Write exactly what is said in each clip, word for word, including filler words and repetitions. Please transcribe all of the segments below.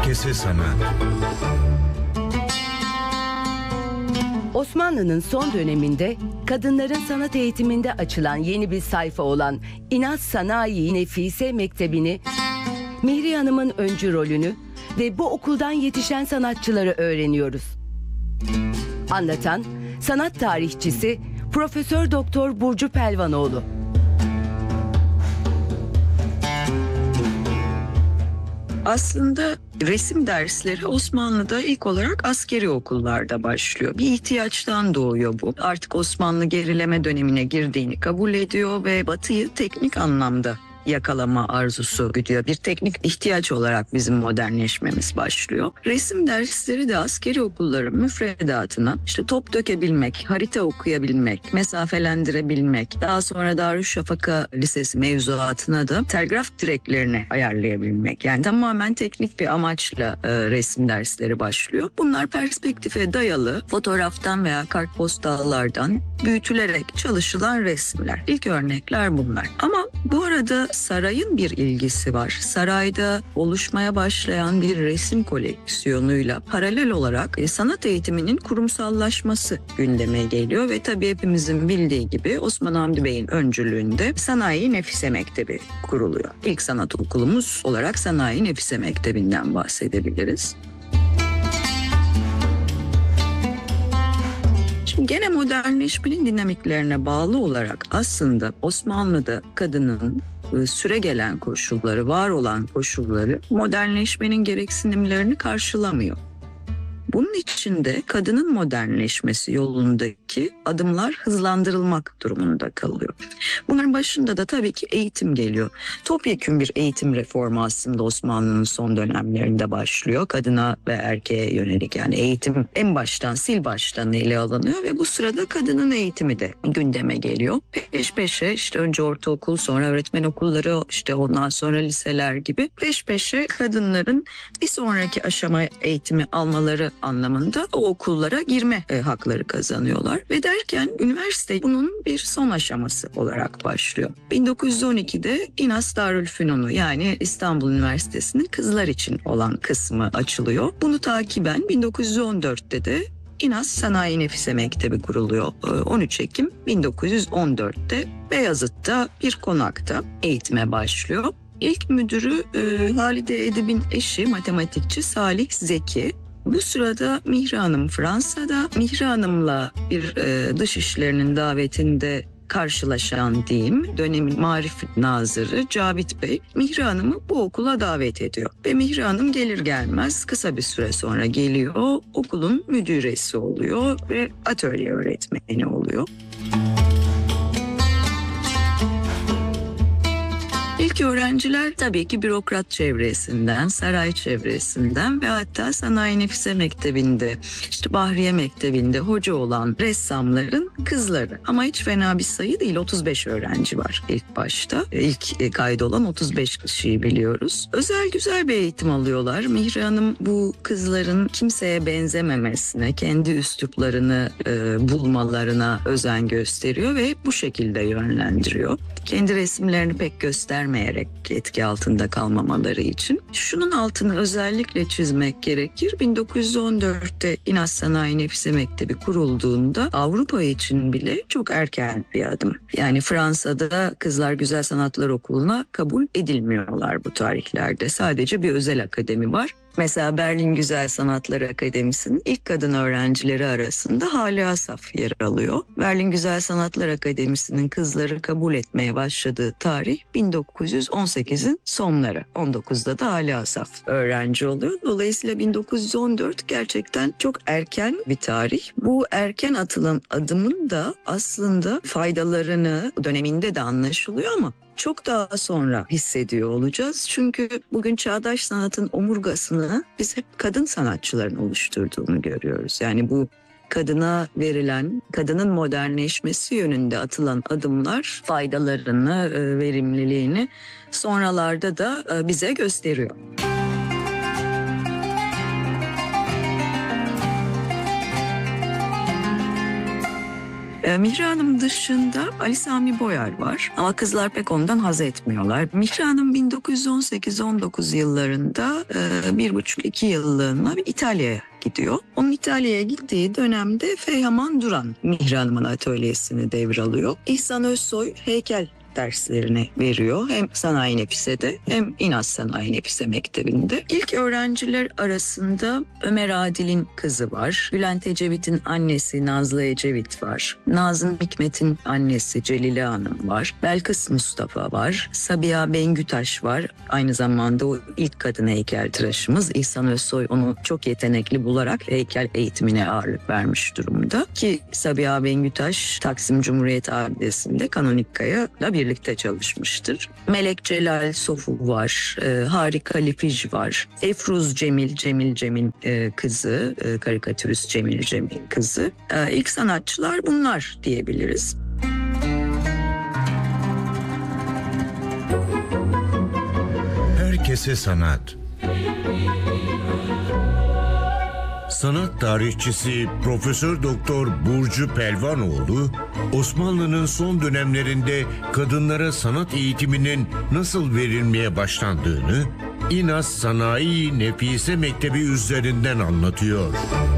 Herkese sanat. Osmanlı'nın son döneminde kadınların sanat eğitiminde açılan yeni bir sayfa olan İnaz Sanayi Nefise Mektebi'ni, Mihriye Hanım'ın öncü rolünü ve bu okuldan yetişen sanatçıları öğreniyoruz. Anlatan sanat tarihçisi Profesör Doktor Burcu Pelvanoğlu. Aslında resim dersleri Osmanlı'da ilk olarak askeri okullarda başlıyor. Bir ihtiyaçtan doğuyor bu. Artık Osmanlı gerileme dönemine girdiğini kabul ediyor ve Batı'yı teknik anlamda yakalama arzusu güdüyor. Bir teknik ihtiyaç olarak bizim modernleşmemiz başlıyor. Resim dersleri de askeri okulların müfredatına işte top dökebilmek, harita okuyabilmek, mesafelendirebilmek, daha sonra Darüşşafaka Lisesi mevzuatına da telgraf direklerini ayarlayabilmek. Yani tamamen teknik bir amaçla e, resim dersleri başlıyor. Bunlar perspektife dayalı fotoğraftan veya kartpostallardan büyütülerek çalışılan resimler. İlk örnekler bunlar. Ama bu arada sarayın bir ilgisi var. Sarayda oluşmaya başlayan bir resim koleksiyonuyla paralel olarak e, sanat eğitiminin kurumsallaşması gündeme geliyor ve tabii hepimizin bildiği gibi Osman Hamdi Bey'in öncülüğünde Sanayi Nefise Mektebi kuruluyor. İlk sanat okulumuz olarak Sanayi Nefise Mektebi'nden bahsedebiliriz. Şimdi gene modernleşmenin dinamiklerine bağlı olarak aslında Osmanlı'da kadının süregelen koşulları, var olan koşulları modernleşmenin gereksinimlerini karşılamıyor. Bunun için de kadının modernleşmesi yolundaki adımlar hızlandırılmak durumunda kalıyor. Bunların başında da tabii ki eğitim geliyor. Topyekün bir eğitim reformu aslında Osmanlı'nın son dönemlerinde başlıyor. Kadına ve erkeğe yönelik, yani eğitim en baştan, sil baştan ele alınıyor ve bu sırada kadının eğitimi de gündeme geliyor. Peş peşe işte önce ortaokul, sonra öğretmen okulları, işte ondan sonra liseler gibi peş peşe kadınların bir sonraki aşama eğitimi almaları anlamında o okullara girme e, hakları kazanıyorlar. Ve derken üniversite bunun bir son aşaması olarak başlıyor. bin dokuz yüz on ikide İnaz Darülfünunu, yani İstanbul Üniversitesi'nin kızlar için olan kısmı açılıyor. Bunu takiben bin dokuz yüz on dörtte de İnaz Sanayi Nefise Mektebi kuruluyor. on üç Ekim bin dokuz yüz on dörtte Beyazıt'ta bir konakta eğitime başlıyor. İlk müdürü e, Halide Edip'in eşi matematikçi Salih Zeki. Bu sırada Mihriye Hanım Fransa'da. Mihriye Hanım'la bir e, dış işlerinin davetinde karşılaşan diyeyim dönemin Marif Nazırı Cavit Bey Mihriye Hanım'ı bu okula davet ediyor. Ve Mihriye Hanım gelir gelmez kısa bir süre sonra geliyor, okulun müdüresi oluyor ve atölye öğretmeni oluyor. İlk öğrenciler tabii ki bürokrat çevresinden, saray çevresinden ve hatta Sanayi Nefise Mektebi'nde, işte Bahriye Mektebi'nde hoca olan ressamların kızları. Ama hiç fena bir sayı değil, otuz beş öğrenci var ilk başta. İlk kaydolan otuz beş kişiyi biliyoruz. Özel güzel bir eğitim alıyorlar. Mihriye Hanım bu kızların kimseye benzememesine, kendi üsluplarını e, bulmalarına özen gösteriyor ve bu şekilde yönlendiriyor. Kendi resimlerini pek göstermeyerek etki altında kalmamaları için. Şunun altını özellikle çizmek gerekir. bin dokuz yüz on dörtte İnaz Sanayi Nefise Mektebi kurulduğunda Avrupa için bile çok erken bir adım. Yani Fransa'da Kızlar Güzel Sanatlar Okulu'na kabul edilmiyorlar bu tarihlerde. Sadece bir özel akademi var. Mesela Berlin Güzel Sanatlar Akademisi'nin ilk kadın öğrencileri arasında Hale Asaf yer alıyor. Berlin Güzel Sanatlar Akademisi'nin kızları kabul etmeye başladığı tarih bin dokuz yüz on sekizin sonları. on dokuzda da Hale Asaf öğrenci oluyor. Dolayısıyla bin dokuz yüz on dört gerçekten çok erken bir tarih. Bu erken atılan adımın da aslında faydalarını döneminde de anlaşılıyor ama çok daha sonra hissediyor olacağız. Çünkü bugün çağdaş sanatın omurgasını biz hep kadın sanatçıların oluşturduğunu görüyoruz. Yani bu kadına verilen, kadının modernleşmesi yönünde atılan adımlar faydalarını, verimliliğini sonralarda da bize gösteriyor. E, Mihri Hanım dışında Ali Sami Boyar var ama kızlar pek ondan haz etmiyorlar. Mihri Hanım bin dokuz yüz on sekiz on dokuz yıllarında e, bir buçuk iki yıllığına İtalya'ya gidiyor. Onun İtalya'ya gittiği dönemde Feyhaman Duran Mihri Hanım'ın atölyesini devralıyor. İhsan Özsoy heykel derslerini veriyor. Hem Sanayi Nefise'de hem İnaz Sanayi Nefise Mektebi'nde. İlk öğrenciler arasında Ömer Adil'in kızı var. Bülent Ecevit'in annesi Nazlı Ecevit var. Nazım Hikmet'in annesi Celile Hanım var. Belkıs Mustafa var. Sabiha Bengütaş var. Aynı zamanda o ilk kadın heykeltıraşımız. İhsan Özsoy onu çok yetenekli bularak heykel eğitimine ağırlık vermiş durumda. Ki Sabiha Bengütaş Taksim Cumhuriyet Abidesi'nde Kanonika'yla bir birlikte çalışmıştır. Melek Celal Sofu var, e, Harika Lipij var, Efruz Cemil, Cemil Cemil e, kızı, e, karikatürist Cemil Cemil kızı. E, ilk sanatçılar bunlar diyebiliriz. Herkese sanat. Sanat tarihçisi Profesör Doktor Burcu Pelvanoğlu, Osmanlı'nın son dönemlerinde kadınlara sanat eğitiminin nasıl verilmeye başlandığını İnaz Sanayi Nefise Mektebi üzerinden anlatıyor.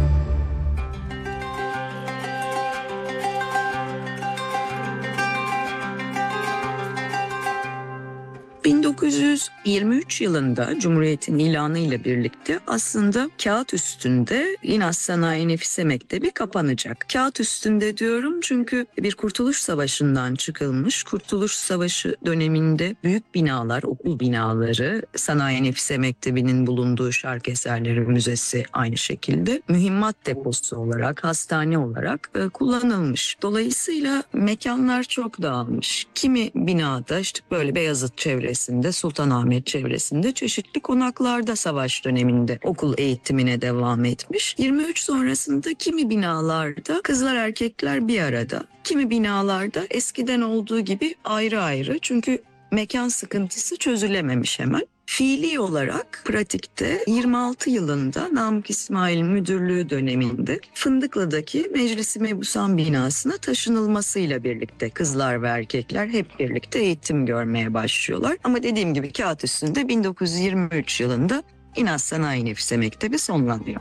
bin dokuz yüz yirmi üç yılında Cumhuriyet'in ilanı ile birlikte aslında kağıt üstünde İnaz Sanayi Nefise Mektebi kapanacak. Kağıt üstünde diyorum çünkü bir Kurtuluş Savaşı'ndan çıkılmış. Kurtuluş Savaşı döneminde büyük binalar, okul binaları, Sanayi Nefise Mektebi'nin bulunduğu Şark Eserleri Müzesi aynı şekilde mühimmat deposu olarak, hastane olarak e, kullanılmış. Dolayısıyla mekanlar çok dağılmış. Kimi binada işte böyle Beyazıt çevresinde, Sultanahmet çevresinde çeşitli konaklarda savaş döneminde okul eğitimine devam etmiş. yirmi üç sonrasında kimi binalarda kızlar erkekler bir arada, kimi binalarda eskiden olduğu gibi ayrı ayrı çünkü mekan sıkıntısı çözülememiş hemen. Fiili olarak pratikte yirmi altı yılında Namık İsmail Müdürlüğü döneminde Fındıklı'daki Meclis-i Mebusan binasına taşınılmasıyla birlikte kızlar ve erkekler hep birlikte eğitim görmeye başlıyorlar. Ama dediğim gibi kağıt üstünde bin dokuz yüz yirmi üç yılında İnaz Sanayi Nefise Mektebi sonlanıyor.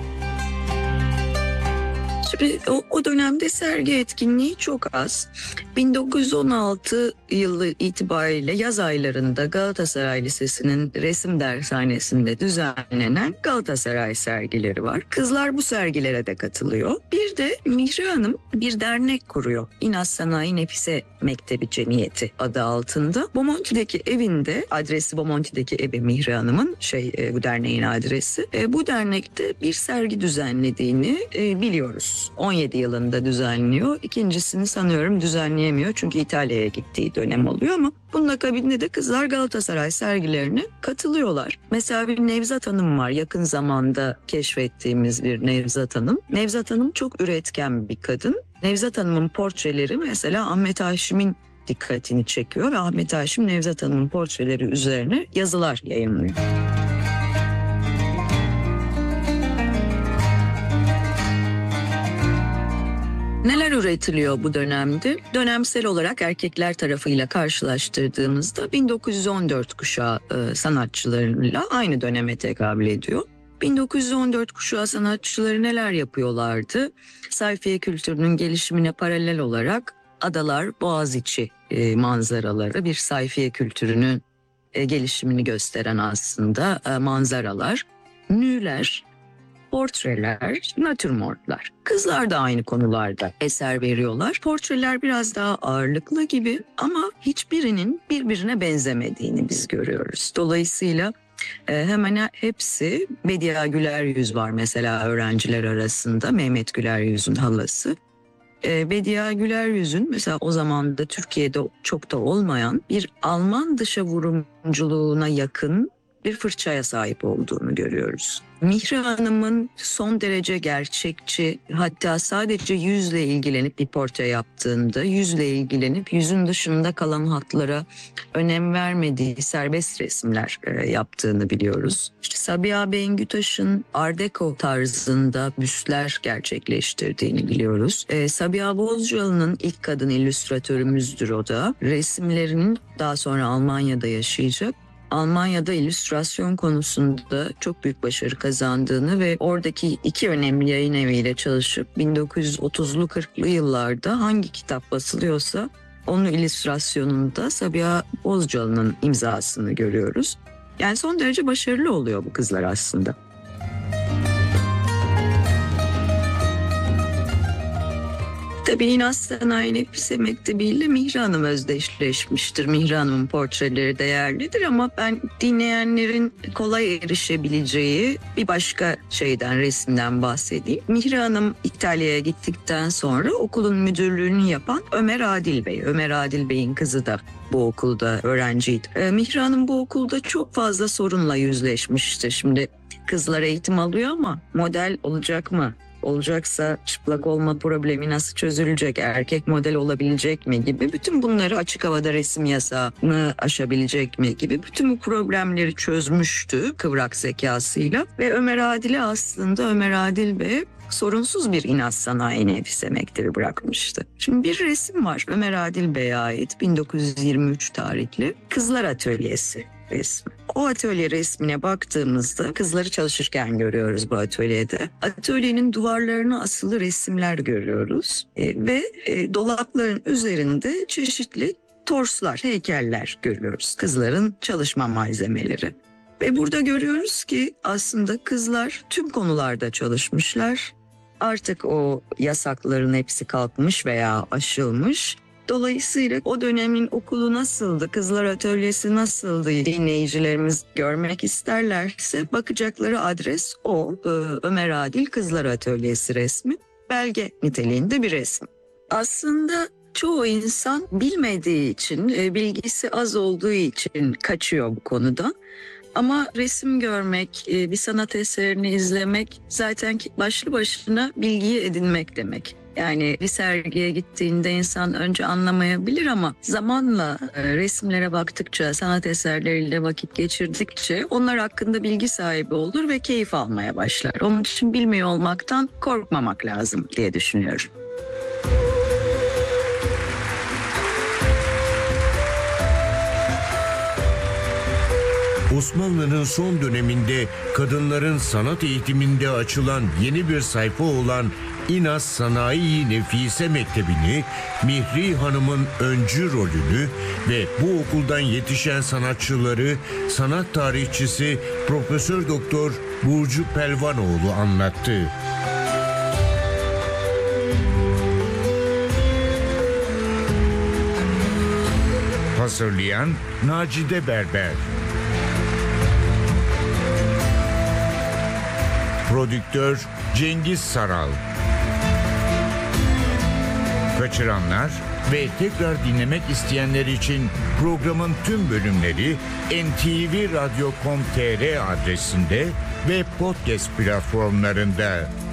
Şimdi o, o dönemde sergi etkinliği çok az. bin dokuz yüz on altı yılı itibariyle yaz aylarında Galatasaray Lisesi'nin resim dershanesinde düzenlenen Galatasaray sergileri var. Kızlar bu sergilere de katılıyor. Bir de Mihri Hanım bir dernek kuruyor. İnaz Sanayi Nefise Mektebi Cemiyeti adı altında. Bomonti'deki evinde, adresi Bomonti'deki evi Mihri Hanım'ın, şey bu derneğin adresi. Bu dernekte bir sergi düzenlediğini biliyoruz. on yedi yılında düzenliyor. İkincisini sanıyorum düzenleyemiyor çünkü İtalya'ya gittiği dönem oluyor ama bunun akabinde de kızlar Galatasaray sergilerine katılıyorlar. Mesela bir Nevzat Hanım var, yakın zamanda keşfettiğimiz bir Nevzat Hanım. Nevzat Hanım çok üretken bir kadın. Nevzat Hanım'ın portreleri mesela Ahmet Haşim'in dikkatini çekiyor ve Ahmet Haşim Nevzat Hanım'ın portreleri üzerine yazılar yayınlıyor. Neler üretiliyor bu dönemde? Dönemsel olarak erkekler tarafıyla karşılaştırdığımızda bin dokuz yüz on dört kuşağı e, sanatçılarıyla aynı döneme tekabül ediyor. bin dokuz yüz on dört kuşağı sanatçıları neler yapıyorlardı? Sayfiye kültürünün gelişimine paralel olarak adalar, Boğaziçi e, manzaraları bir sayfiye kültürünün e, gelişimini gösteren aslında e, manzaralar, nüler, portreler, natürmortlar. Kızlar da aynı konularda eser veriyorlar. Portreler biraz daha ağırlıklı gibi ama hiçbirinin birbirine benzemediğini biz görüyoruz. Dolayısıyla e, hemen hepsi Bediye Güleryüz var mesela öğrenciler arasında. Mehmet Güleryüz'ün halası. E, Bediye Güleryüz'ün mesela o zaman da Türkiye'de çok da olmayan bir Alman dışa vurumculuğuna yakın bir fırçaya sahip olduğunu görüyoruz. Mihri Hanım'ın son derece gerçekçi, hatta sadece yüzle ilgilenip bir portre yaptığında yüzle ilgilenip yüzün dışında kalan hatlara önem vermediği serbest resimler e, yaptığını biliyoruz. İşte Sabiha Bengütaş'ın Art Deco tarzında büstler gerçekleştirdiğini biliyoruz. E, Sabiha Bozcalı'nın ilk kadın illüstratörümüzdür o da. Resimlerinin daha sonra Almanya'da yaşayacak. Almanya'da illüstrasyon konusunda çok büyük başarı kazandığını ve oradaki iki önemli yayın eviyle çalışıp bin dokuz yüz otuzlu kırklı yıllarda hangi kitap basılıyorsa onun illüstrasyonunda Sabiha Bozcalı'nın imzasını görüyoruz. Yani son derece başarılı oluyor bu kızlar aslında. Tabii İnaz Sanayi Nefise Mektebi ile Mihri Hanım özdeşleşmiştir. Mihri Hanım'ın portreleri değerlidir ama ben dinleyenlerin kolay erişebileceği bir başka şeyden, resimden bahsedeyim. Mihri Hanım İtalya'ya gittikten sonra okulun müdürlüğünü yapan Ömer Adil Bey. Ömer Adil Bey'in kızı da bu okulda öğrenciydi. Ee, Mihri Hanım bu okulda çok fazla sorunla yüzleşmişti. Şimdi kızlar eğitim alıyor ama model olacak mı? Olacaksa çıplak olma problemi nasıl çözülecek, erkek model olabilecek mi gibi, bütün bunları açık havada resim yasağını aşabilecek mi gibi bütün bu problemleri çözmüştü kıvrak zekasıyla ve Ömer Adil'e aslında Ömer Adil Bey sorunsuz bir İnaz Sanayi Nefise Mektebi bırakmıştı. Şimdi bir resim var Ömer Adil Bey'e ait bin dokuz yüz yirmi üç tarihli Kızlar Atölyesi resmi. O atölye resmine baktığımızda kızları çalışırken görüyoruz bu atölyede. Atölyenin duvarlarına asılı resimler görüyoruz e, ve e, dolapların üzerinde çeşitli torslar, heykeller görüyoruz. Kızların çalışma malzemeleri. Ve burada görüyoruz ki aslında kızlar tüm konularda çalışmışlar. Artık o yasakların hepsi kalkmış veya aşılmış. Dolayısıyla o dönemin okulu nasıldı, Kızlar Atölyesi nasıldı dinleyicilerimiz görmek isterlerse bakacakları adres o Ömer Adil Kızlar Atölyesi resmi. Belge niteliğinde bir resim. Aslında çoğu insan bilmediği için, bilgisi az olduğu için kaçıyor bu konudan. Ama resim görmek, bir sanat eserini izlemek zaten başlı başına bilgiyi edinmek demek. Yani bir sergiye gittiğinde insan önce anlamayabilir ama zamanla resimlere baktıkça, sanat eserleriyle vakit geçirdikçe onlar hakkında bilgi sahibi olur ve keyif almaya başlar. Onun için bilmiyor olmaktan korkmamak lazım diye düşünüyorum. Osmanlı'nın son döneminde kadınların sanat eğitiminde açılan yeni bir sayfa olan İnaz Sanayi Nefise Mektebi'ni, Mihri Hanım'ın öncü rolünü ve bu okuldan yetişen sanatçıları sanat tarihçisi Profesör Doktor Burcu Pelvanoğlu anlattı. Hazırlayan Nacide Berber. Prodüktör Cengiz Saral. Kaçıranlar ve tekrar dinlemek isteyenler için programın tüm bölümleri en te ve radyo nokta com nokta tr adresinde ve podcast platformlarında.